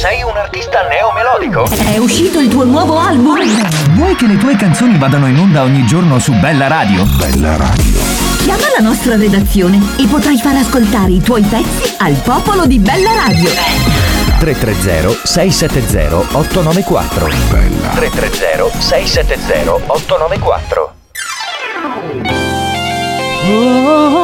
Sei un artista neomelodico? È uscito il tuo nuovo album? Vuoi che le tue canzoni vadano in onda ogni giorno su Bella Radio? Bella Radio. Chiama la nostra redazione e potrai far ascoltare i tuoi pezzi al popolo di Bella Radio. 330-670-894. Bella. 330-670-894.